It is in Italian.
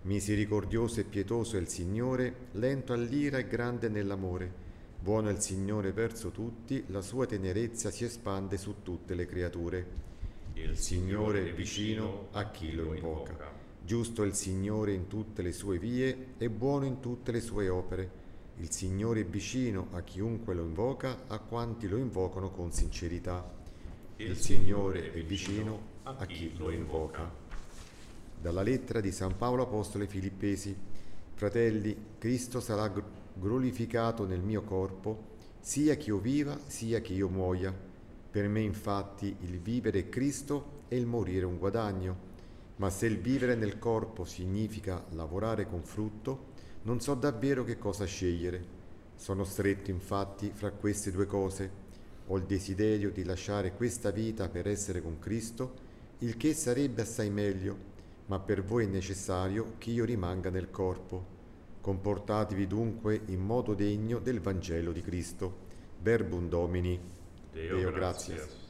Misericordioso e pietoso è il Signore, lento all'ira e grande nell'amore. Buono è il Signore verso tutti, la sua tenerezza si espande su tutte le creature. Il Signore è vicino a chi lo invoca. Giusto è il Signore in tutte le sue vie e buono in tutte le sue opere. Il Signore è vicino a chiunque lo invoca, a quanti lo invocano con sincerità. Il Signore è vicino a chi lo invoca. Dalla lettera di San Paolo Apostolo ai Filippesi. Fratelli, Cristo sarà glorificato nel mio corpo, sia che io viva, sia che io muoia. Per me infatti il vivere è Cristo e il morire un guadagno. Ma se il vivere nel corpo significa lavorare con frutto, non so davvero che cosa scegliere. Sono stretto infatti fra queste due cose. Ho il desiderio di lasciare questa vita per essere con Cristo, il che sarebbe assai meglio, ma per voi è necessario che io rimanga nel corpo. Comportatevi dunque in modo degno del Vangelo di Cristo. Verbum Domini. Deo gratias.